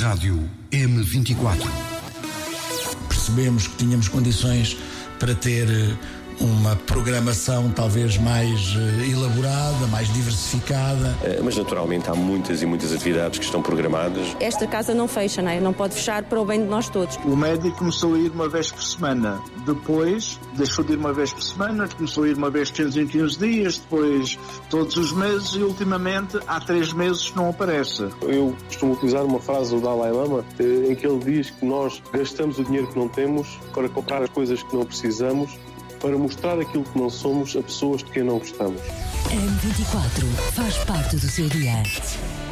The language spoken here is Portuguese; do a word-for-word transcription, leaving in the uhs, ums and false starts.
Rádio M vinte e quatro. Percebemos que tínhamos condições para ter uma programação talvez mais elaborada, mais diversificada. Mas naturalmente há muitas e muitas atividades que estão programadas. Esta casa não fecha, não é? Não pode fechar para o bem de nós todos. O médico começou a ir uma vez por semana, depois deixou de ir uma vez por semana, começou a ir uma vez de quinze em quinze dias, depois todos os meses e ultimamente há três meses que não aparece. Eu costumo utilizar uma frase do Dalai Lama em que ele diz que nós gastamos o dinheiro que não temos para comprar as coisas que não precisamos, para mostrar aquilo que não somos a pessoas de quem não gostamos. M vinte e quatro faz parte do seu dia.